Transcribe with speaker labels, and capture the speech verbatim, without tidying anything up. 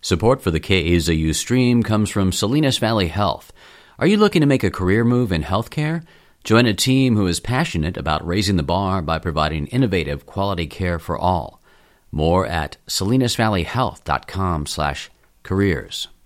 Speaker 1: Support for the K A Z U stream comes from Salinas Valley Health. Are you looking to make a career move in healthcare? Join a team who is passionate about raising the bar by providing innovative quality care for all. More at salinas valley health dot com slash careers.